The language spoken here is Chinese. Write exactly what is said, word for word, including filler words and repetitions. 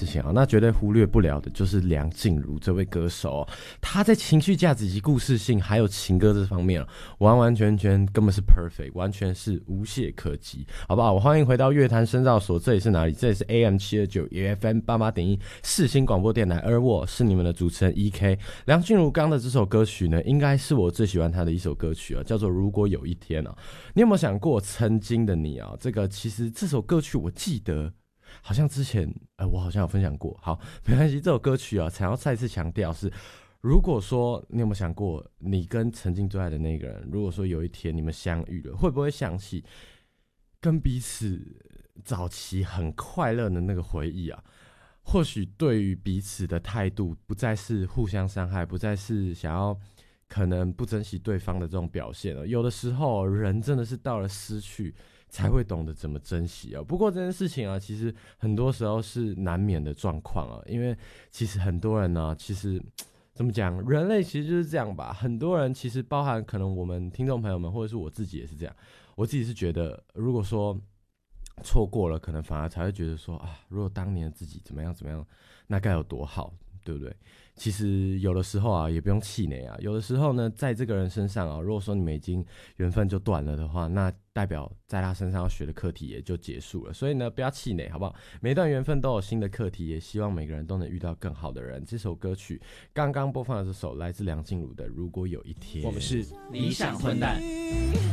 事情啊，那绝对忽略不了的就是梁静茹这位歌手、哦，她在情绪价值及故事性还有情歌这方面、啊、完完全全根本是 perfect， 完全是无懈可击，好不好？我欢迎回到乐坛深造所，这里是哪里？这里是 A M 七二九 F M 八八点一世新广播电台，而我是你们的主持人 E K。梁静茹刚的这首歌曲呢，应该是我最喜欢她的一首歌曲啊，叫做《如果有一天》啊。你有没有想过，曾经的你啊？这个其实这首歌曲我记得。好像之前，呃，我好像有分享过。好，没关系，这首歌曲啊，想要再次强调是，如果说你有没有想过，你跟曾经最爱的那个人，如果说有一天你们相遇了，会不会想起跟彼此早期很快乐的那个回忆啊？或许对于彼此的态度，不再是互相伤害，不再是想要可能不珍惜对方的这种表现了。有的时候，人真的是到了失去。才会懂得怎么珍惜啊。不过这件事情啊，其实很多时候是难免的状况啊，因为其实很多人呢、啊，其实怎么讲，人类其实就是这样吧。很多人其实包含可能我们听众朋友们，或者是我自己也是这样。我自己是觉得，如果说错过了，可能反而才会觉得说啊，如果当年的自己怎么样怎么样，那该有多好，对不对？其实有的时候啊，也不用气馁啊。有的时候呢，在这个人身上啊，如果说你们已经缘分就断了的话，那代表在他身上要学的课题也就结束了。所以呢，不要气馁，好不好？每一段缘分都有新的课题，也希望每个人都能遇到更好的人。这首歌曲刚刚播放的这首来自梁静茹的《如果有一天》， 我们是理想混蛋。